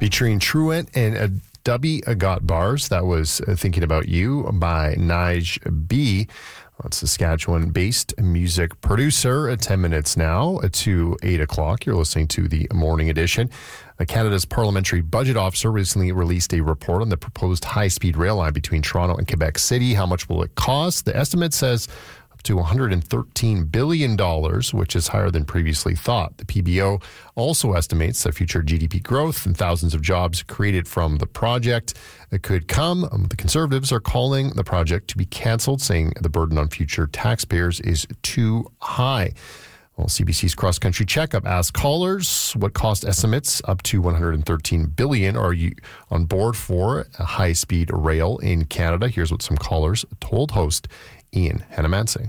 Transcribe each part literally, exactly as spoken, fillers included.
Featuring Truant and a Dubby Got Bars. That was Thinking About You by Nige B. That's Saskatchewan-based music producer. At ten minutes now to eight o'clock. You're listening to the Morning Edition. Canada's Parliamentary Budget Officer recently released a report on the proposed high-speed rail line between Toronto and Quebec City. How much will it cost? The estimate says up to one hundred thirteen billion dollars, which is higher than previously thought. The P B O also estimates that future G D P growth and thousands of jobs created from the project could come. Um, the Conservatives are calling the project to be cancelled, saying the burden on future taxpayers is too high. Well, C B C's Cross Country Checkup asked callers what cost estimates up to one hundred thirteen billion dollars are you on board for a high-speed rail in Canada. Here's what some callers told host Ian Hannamansing.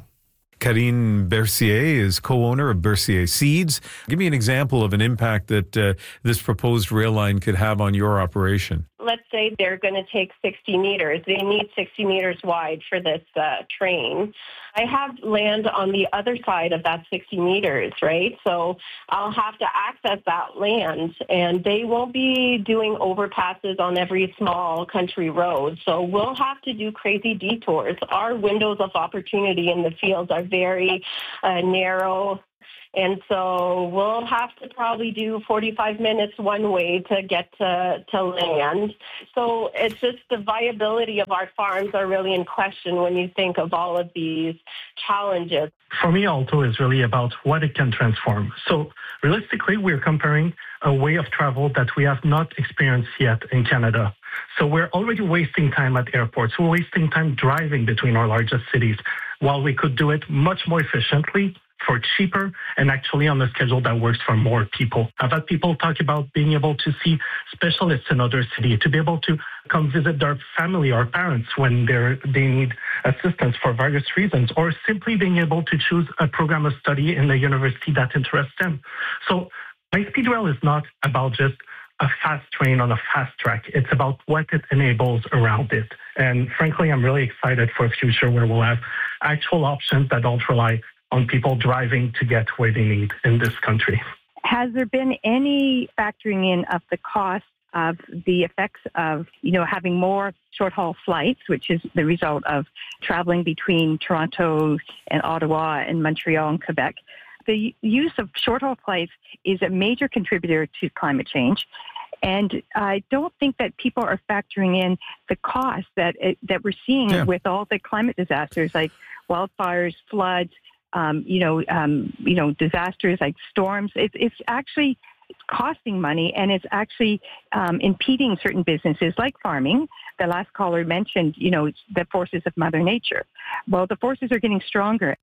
Karine Bercier is co-owner of Bercier Seeds. Give me an example of an impact that uh, this proposed rail line could have on your operation. Let's say they're going to take sixty meters. They need sixty meters wide for this uh, train. I have land on the other side of that sixty meters, right? So I'll have to access that land, and they won't be doing overpasses on every small country road. So we'll have to do crazy detours. Our windows of opportunity in the fields are very uh, narrow. And so we'll have to probably do forty-five minutes one way to get to, to land. So it's just the viability of our farms are really in question when you think of all of these challenges. For me, Alto is really about what it can transform. So realistically, we're comparing a way of travel that we have not experienced yet in Canada. So we're already wasting time at airports. We're wasting time driving between our largest cities while we could do it much more efficiently, for cheaper, and actually on a schedule that works for more people. I've had people talk about being able to see specialists in other cities, to be able to come visit their family or parents when they're, they need assistance for various reasons, or simply being able to choose a program of study in the university that interests them. So high-speed rail is not about just a fast train on a fast track. It's about what it enables around it. And frankly, I'm really excited for a future where we'll have actual options that don't rely on people driving to get where they need in this country. Has there been any factoring in of the cost of the effects of, you know, having more short-haul flights, which is the result of traveling between Toronto and Ottawa and Montreal and Quebec? The use of short-haul flights is a major contributor to climate change. And I don't think that people are factoring in the cost that that we're seeing yeah. with all the climate disasters like wildfires, floods, Um, you know, um, you know, disasters like storms. It's, it's actually costing money, and it's actually um, impeding certain businesses like farming. The last caller mentioned, you know, the forces of Mother Nature. Well, the forces are getting stronger.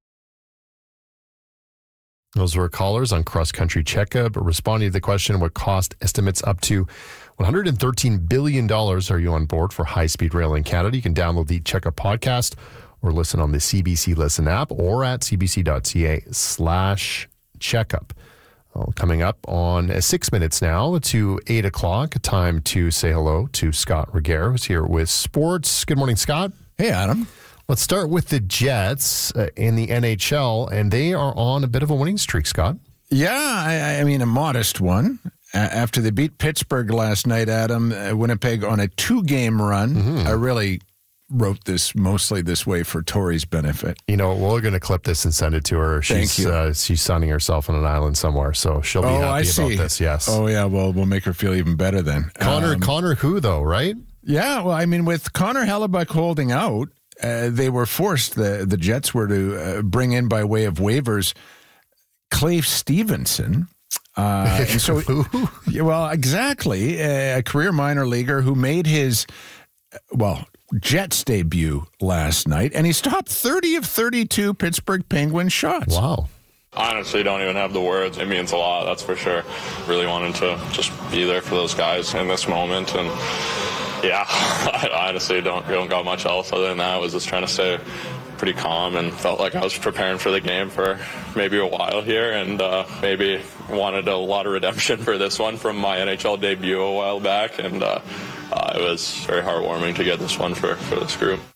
Those were callers on Cross Country Checkup responding to the question, what cost estimates up to one hundred thirteen billion dollars are you on board for high-speed rail in Canada? You can download the Checkup podcast or listen on the C B C Listen app or at cbc.ca slash checkup. Well, coming up on six minutes now to eight o'clock, time to say hello to Scott Regehr, who's here with sports. Good morning, Scott. Hey, Adam. Let's start with the Jets uh, in the N H L, and they are on a bit of a winning streak, Scott. Yeah, I, I mean, a modest one. Uh, after they beat Pittsburgh last night, Adam, uh, Winnipeg on a two-game run. Mm-hmm. I really wrote this mostly this way for Tori's benefit. You know, we're going to clip this and send it to her. She's, Thank you. Uh, she's sunning herself on an island somewhere, so she'll be oh, happy I about see. this, yes. Oh, yeah, well, we'll make her feel even better then. Connor, um, Connor who, though, right? Yeah, well, I mean, with Connor Hellebuck holding out, uh, they were forced, the, the Jets were to uh, bring in by way of waivers Clay Stevenson. Uh, and so, yeah, well, exactly, a career minor leaguer who made his, well, Jets debut last night, and he stopped thirty of thirty-two Pittsburgh Penguins shots. Wow. I honestly don't even have the words. It means a lot, that's for sure. Really wanted to just be there for those guys in this moment, and yeah, I honestly don't, don't got much else other than that. I was just trying to stay pretty calm and felt like I was preparing for the game for maybe a while here, and uh, maybe wanted a lot of redemption for this one from my N H L debut a while back, and uh, uh, it was very heartwarming to get this one for, for this group.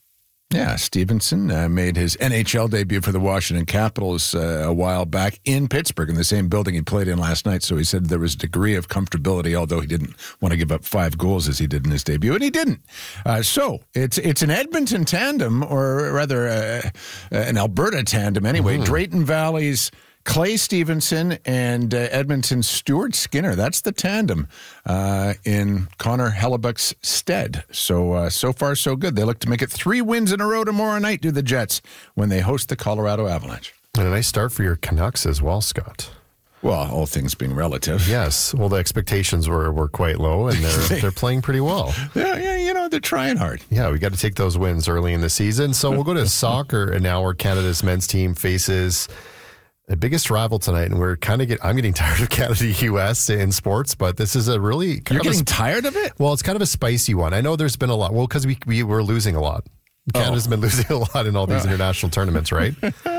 Yeah, Stevenson uh, made his N H L debut for the Washington Capitals uh, a while back in Pittsburgh, in the same building he played in last night. So he said there was a degree of comfortability, although he didn't want to give up five goals as he did in his debut, and he didn't. Uh, so it's it's an Edmonton tandem, or rather uh, an Alberta tandem anyway. Mm-hmm. Drayton Valley's Clay Stevenson and uh, Edmonton's Stuart Skinner. That's the tandem uh, in Connor Hellebuck's stead. So, uh, so far, so good. They look to make it three wins in a row tomorrow night, do the Jets, when they host the Colorado Avalanche. And a nice start for your Canucks as well, Scott. Well, all things being relative. Yes. Well, the expectations were, were quite low, and they're they're playing pretty well. Yeah, yeah, you know, they're trying hard. Yeah, we got to take those wins early in the season. So we'll go to soccer now, where Canada's men's team faces the biggest rival tonight, and we're kind of get. I'm getting tired of Canada U S in sports, but this is a really kind you're of getting a, tired of it. Well, it's kind of a spicy one. I know there's been a lot. Well, because we we were losing a lot. Canada's oh. been losing a lot in all these well. international tournaments, right?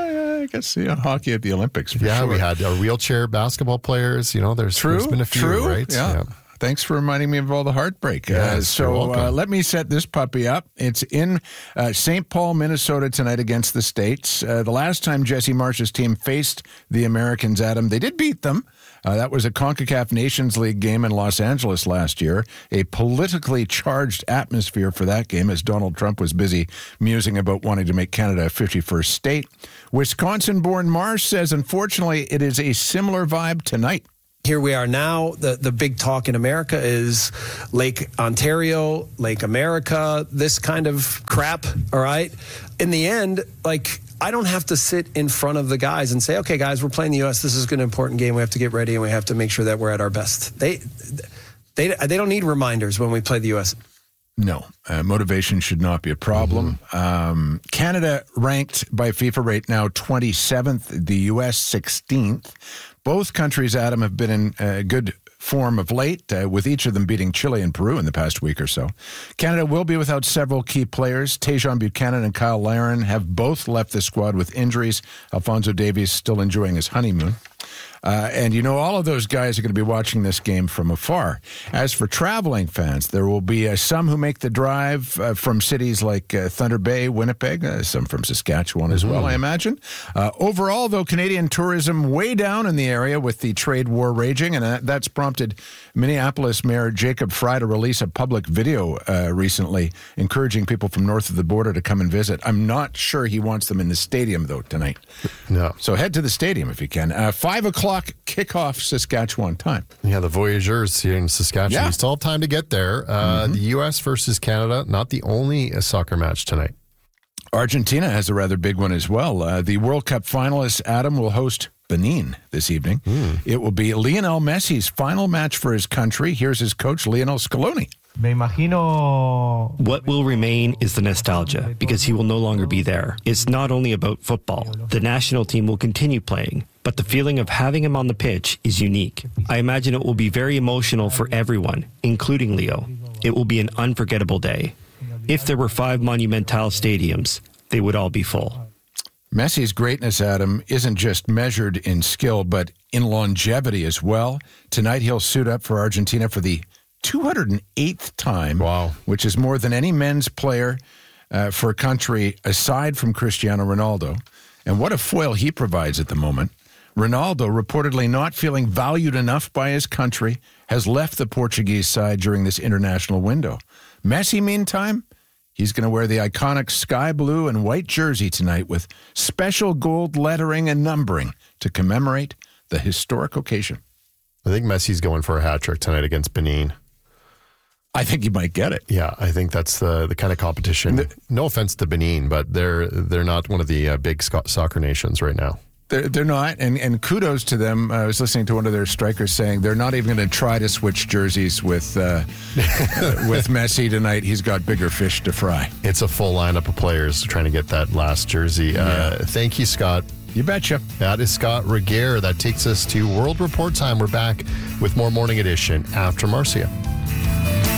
I guess yeah, hockey at the Olympics. For yeah, sure. we had uh, wheelchair basketball players. You know, there's, true, there's been a few, true. right? Yeah. yeah. Thanks for reminding me of all the heartbreak. Yes, uh, so uh, let me set this puppy up. It's in uh, Saint Paul, Minnesota tonight against the States. Uh, the last time Jesse Marsh's team faced the Americans, Adam, they did beat them. Uh, that was a CONCACAF Nations League game in Los Angeles last year. A politically charged atmosphere for that game, as Donald Trump was busy musing about wanting to make Canada a fifty-first state. Wisconsin-born Marsh says, unfortunately, it is a similar vibe tonight. Here we are now. The the big talk in America is Lake Ontario, Lake America, this kind of crap, all right? In the end, like, I don't have to sit in front of the guys and say, okay, guys, we're playing the U S. This is an important game. We have to get ready, and we have to make sure that we're at our best. They they they don't need reminders when we play the U S. No, uh, motivation should not be a problem. Mm-hmm. Um, Canada ranked by FIFA right now twenty-seventh, the U S sixteenth. Both countries, Adam, have been in uh, good form of late, uh, with each of them beating Chile and Peru in the past week or so. Canada will be without several key players. Tajon Buchanan and Kyle Larin have both left the squad with injuries. Alphonso Davies still enjoying his honeymoon. Uh, and you know, all of those guys are going to be watching this game from afar. As for traveling fans, there will be uh, some who make the drive uh, from cities like uh, Thunder Bay, Winnipeg, uh, some from Saskatchewan as mm-hmm. well, I imagine. Uh, overall, though, Canadian tourism way down in the area with the trade war raging, and uh, that's prompted Minneapolis Mayor Jacob Frey to release a public video uh, recently encouraging people from north of the border to come and visit. I'm not sure he wants them in the stadium, though, tonight. No. So head to the stadium if you can. Uh, five o'clock kickoff Saskatchewan time. Yeah, the Voyageurs here in Saskatchewan. Yeah. You still have time to get there. Uh, mm-hmm. The U S versus Canada, not the only uh, soccer match tonight. Argentina has a rather big one as well. Uh, the World Cup finalists, Adam, will host Benin this evening. Mm. It will be Lionel Messi's final match for his country. Here's his coach, Lionel Scaloni. What will remain is the nostalgia, because he will no longer be there. It's not only about football. The national team will continue playing, but the feeling of having him on the pitch is unique. I imagine it will be very emotional for everyone, including Leo. It will be an unforgettable day. If there were five Monumental stadiums, they would all be full. Messi's greatness, Adam, isn't just measured in skill, but in longevity as well. Tonight he'll suit up for Argentina for the two hundred eighth time, wow, which is more than any men's player uh, for a country aside from Cristiano Ronaldo. And what a foil he provides at the moment. Ronaldo, reportedly not feeling valued enough by his country, has left the Portuguese side during this international window. Messi, meantime, he's going to wear the iconic sky blue and white jersey tonight with special gold lettering and numbering to commemorate the historic occasion. I think Messi's going for a hat trick tonight against Benin. I think he might get it. Yeah, I think that's the the kind of competition. The, no offense to Benin, but they're they're not one of the uh, big soccer nations right now. They're, they're not, and, and kudos to them. I was listening to one of their strikers saying they're not even going to try to switch jerseys with uh, with Messi tonight. He's got bigger fish to fry. It's a full lineup of players trying to get that last jersey. Uh, yeah. Thank you, Scott. You betcha. That is Scott Regehr. That takes us to World Report time. We're back with more Morning Edition after Marcia.